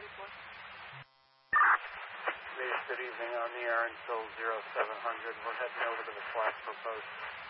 Good evening, on the air until 0700. We're heading over to the flat for post.